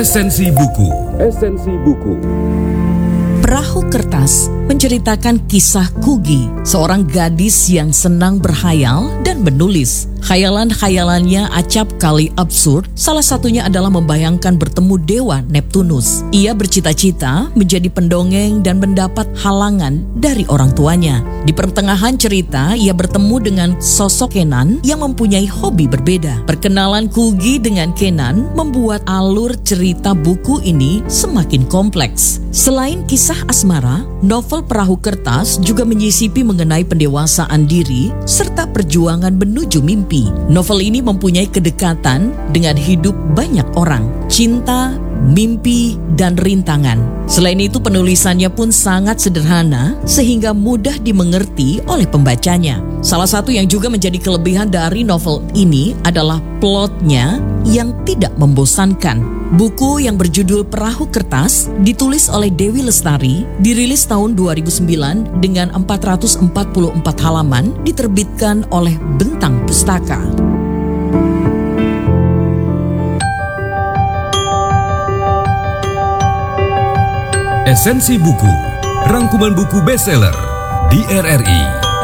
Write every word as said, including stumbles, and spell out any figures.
Esensi buku. Esensi buku. Perahu Kertas menceritakan kisah Kugi, seorang gadis yang senang berhayal dan menulis. Khayalan-khayalannya acap kali absurd, salah satunya adalah membayangkan bertemu dewa Neptunus. Ia bercita-cita menjadi pendongeng dan mendapat halangan dari orang tuanya. Di pertengahan cerita, ia bertemu dengan sosok Kenan yang mempunyai hobi berbeda. Perkenalan Kugi dengan Kenan membuat alur cerita buku ini semakin kompleks. Selain kisah asmara, novel Perahu Kertas juga menyisipi mengenai pendewasaan diri serta perjuangan menuju mimpi. Novel ini mempunyai kedekatan dengan hidup banyak orang, cinta, mimpi, dan rintangan. Selain itu, penulisannya pun sangat sederhana sehingga mudah dimengerti oleh pembacanya. Salah satu yang juga menjadi kelebihan dari novel ini adalah plotnya yang tidak membosankan. Buku yang berjudul Perahu Kertas ditulis oleh Dewi Lestari, dirilis tahun dua ribu sembilan dengan empat ratus empat puluh empat halaman, diterbitkan oleh Bentang Pustaka. Esensi buku, rangkuman buku bestseller di R R I.